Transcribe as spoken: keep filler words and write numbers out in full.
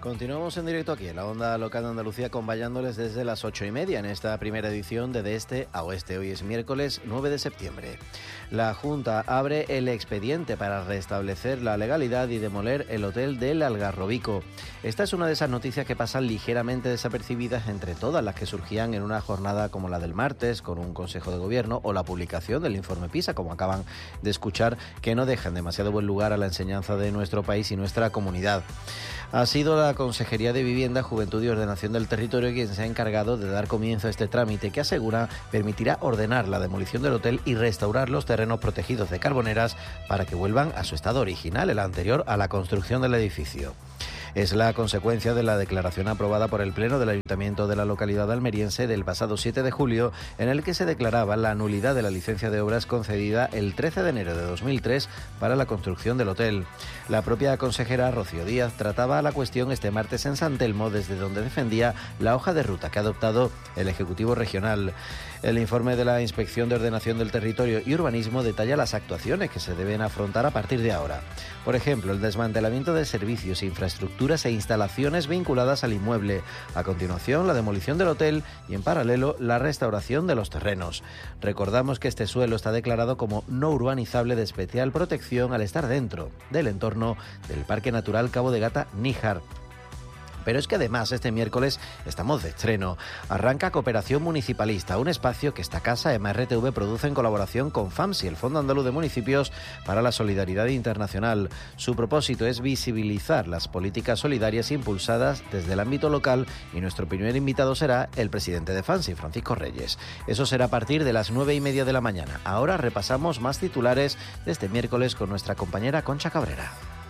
Continuamos en directo aquí en la onda local de Andalucía, acompañándoles desde las ocho y media en esta primera edición de De Este a Oeste. Hoy es miércoles nueve de septiembre. La Junta abre el expediente para restablecer la legalidad y demoler el hotel del Algarrobico. Esta es una de esas noticias que pasan ligeramente desapercibidas entre todas las que surgían en una jornada como la del martes, con un Consejo de Gobierno, o la publicación del informe PISA, como acaban de escuchar, que no dejan demasiado buen lugar a la enseñanza de nuestro país y nuestra comunidad. Ha sido la Consejería de Vivienda, Juventud y Ordenación del Territorio quien se ha encargado de dar comienzo a este trámite que asegura permitirá ordenar la demolición del hotel y restaurar los terrenos protegidos de Carboneras para que vuelvan a su estado original, el anterior a la construcción del edificio. Es la consecuencia de la declaración aprobada por el Pleno del Ayuntamiento de la localidad almeriense del pasado siete de julio, en el que se declaraba la nulidad de la licencia de obras concedida el trece de enero de dos mil tres para la construcción del hotel. La propia consejera Rocío Díaz trataba la cuestión este martes en San Telmo, desde donde defendía la hoja de ruta que ha adoptado el Ejecutivo Regional. El informe de la Inspección de Ordenación del Territorio y Urbanismo detalla las actuaciones que se deben afrontar a partir de ahora. Por ejemplo, el desmantelamiento de servicios, infraestructuras e instalaciones vinculadas al inmueble. A continuación, la demolición del hotel y, en paralelo, la restauración de los terrenos. Recordamos que este suelo está declarado como no urbanizable de especial protección al estar dentro del entorno del Parque Natural Cabo de Gata-Níjar. Pero es que además este miércoles estamos de estreno. Arranca Cooperación Municipalista, un espacio que esta casa M R T V produce en colaboración con FAMSI, el Fondo Andaluz de Municipios para la Solidaridad Internacional. Su propósito es visibilizar las políticas solidarias impulsadas desde el ámbito local y nuestro primer invitado será el presidente de FAMSI, Francisco Reyes. Eso será a partir de las nueve y media de la mañana. Ahora repasamos más titulares de este miércoles con nuestra compañera Concha Cabrera.